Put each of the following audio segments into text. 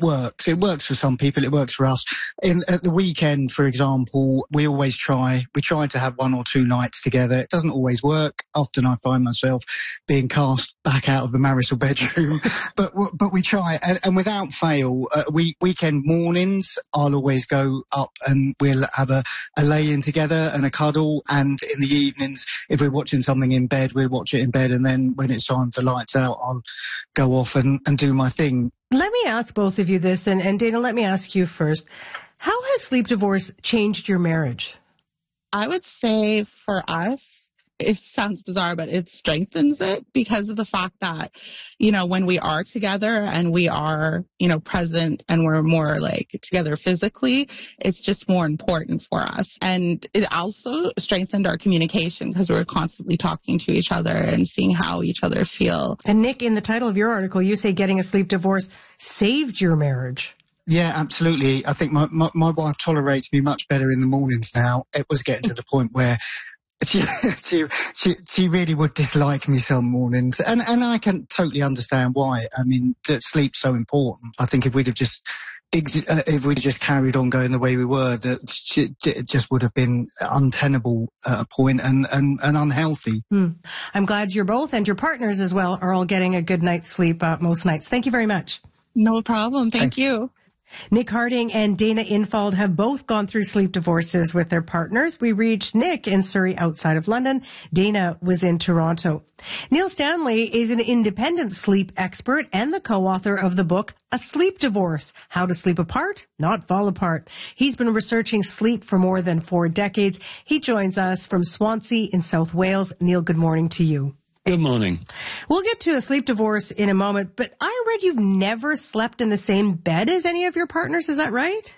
works. It works for some people. It works for us. At the weekend, for example, we try to have 1 or 2 nights together. It doesn't always work. Often I find myself being cast back out of the marital bedroom, but we try. And without fail, weekend mornings, I'll always go up and we'll have a lay-in together and a cuddle. And in the evenings, if we're watching something in bed, we'll watch it in bed. And then when it's time for lights out, I'll go off and do my thing. Let me ask both of you this, and Dana, let me ask you first. How has sleep divorce changed your marriage? I would say for us, it sounds bizarre, but it strengthens it because of the fact that, when we are together and we are, present and we're more like together physically, it's just more important for us. And it also strengthened our communication because we're constantly talking to each other and seeing how each other feel. And Nick, in the title of your article, you say getting a sleep divorce saved your marriage. Yeah, absolutely. I think my wife tolerates me much better in the mornings now. It was getting to the point where she really would dislike me some mornings, and I can totally understand why. I mean, that sleep's so important. I think if we'd just carried on going the way we were, it just would have been untenable at a point and unhealthy. I'm glad you're both, and your partners as well, are all getting a good night's sleep most nights. Thank you very much. No problem. Thank you. Nick Harding and Dana Infald have both gone through sleep divorces with their partners. We reached Nick in Surrey outside of London. Dana was in Toronto. Neil Stanley is an independent sleep expert and the co-author of the book, A Sleep Divorce, How to Sleep Apart, Not Fall Apart. He's been researching sleep for more than 4 decades. He joins us from Swansea in South Wales. Neil, good morning to you. Good morning. We'll get to a sleep divorce in a moment, but I read you've never slept in the same bed as any of your partners. Is that right?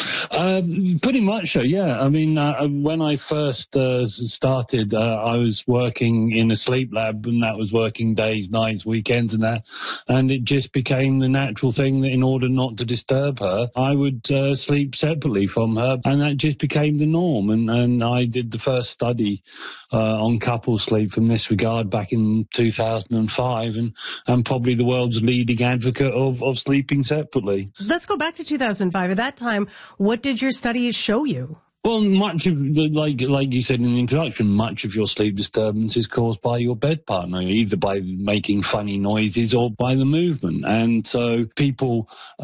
Pretty much so, yeah. I mean, when I first started, I was working in a sleep lab, and that was working days, nights, weekends and that. And it just became the natural thing that in order not to disturb her, I would sleep separately from her. And that just became the norm. And I did the first study on couple sleep from this regard back in 2005, and probably the world's leading advocate of sleeping separately. Let's go back to 2005. At that time, what did your studies show you? Well, much of, like you said in the introduction, much of your sleep disturbance is caused by your bed partner, either by making funny noises or by the movement. And so people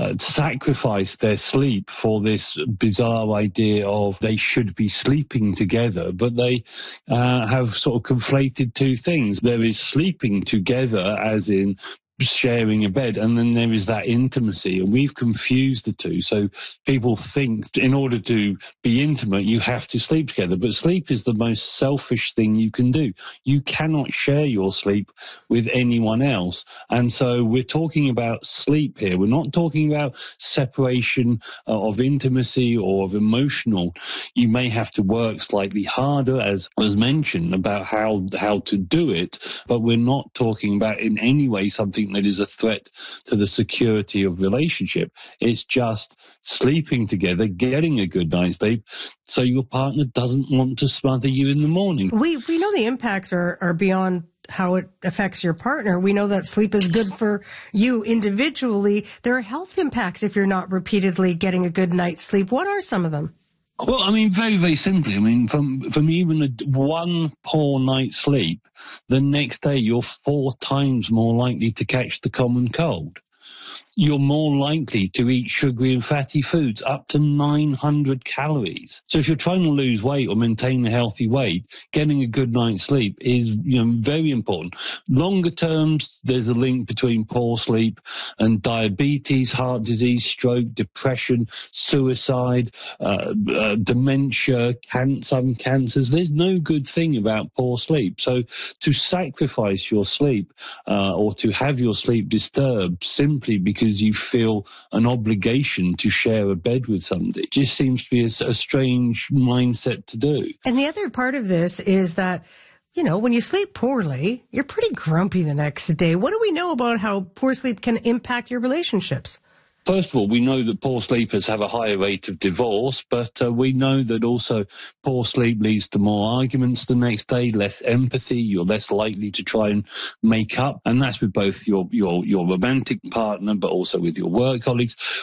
sacrifice their sleep for this bizarre idea of they should be sleeping together, but they have sort of conflated two things. There is sleeping together, as in sharing a bed, and then there is that intimacy, and we've confused the two. So people think in order to be intimate you have to sleep together, but sleep is the most selfish thing you can do. You cannot share your sleep with anyone else. And so we're talking about sleep here. We're not talking about separation of intimacy or of emotional. You may have to work slightly harder, as was mentioned, about how to do it, but we're not talking about in any way something that is a threat to the security of relationship. It's just sleeping together, getting a good night's sleep, so your partner doesn't want to smother you in the morning. We know the impacts are beyond how it affects your partner. We know that sleep is good for you individually. There are health impacts if you're not repeatedly getting a good night's sleep. What are some of them? Well, I mean, very, very simply, I mean, from even one poor night's sleep, the next day you're 4 times more likely to catch the common cold. You're more likely to eat sugary and fatty foods, up to 900 calories. So if you're trying to lose weight or maintain a healthy weight, getting a good night's sleep is, very important. Longer terms, there's a link between poor sleep and diabetes, heart disease, stroke, depression, suicide, dementia, some cancers. There's no good thing about poor sleep. So to sacrifice your sleep or to have your sleep disturbed simply because you feel an obligation to share a bed with somebody just seems to be a strange mindset to do. And the other part of this is that, when you sleep poorly, you're pretty grumpy the next day. What do we know about how poor sleep can impact your relationships? First of all, we know that poor sleepers have a higher rate of divorce, but we know that also poor sleep leads to more arguments the next day, less empathy, you're less likely to try and make up, and that's with both your romantic partner, but also with your work colleagues.